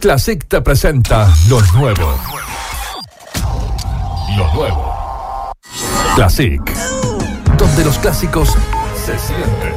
Classic te presenta lo nuevo. Lo nuevo. Classic, donde los clásicos se sienten.